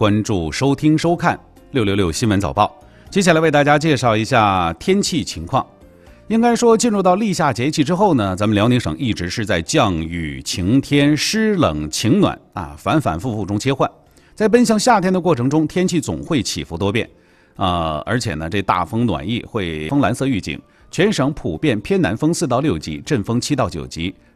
关注、收听、收看666新闻早报。接下来为大家介绍一下天气情况。应该说，进入到立夏节气之后呢，咱们辽宁省一直是在降雨、晴天、湿冷、晴暖反反复复中切换。在奔向夏天的过程中，天气总会起伏多变而且呢，这大风暖意会风蓝色预警，全省普遍偏南风4到6级，阵风7到9级。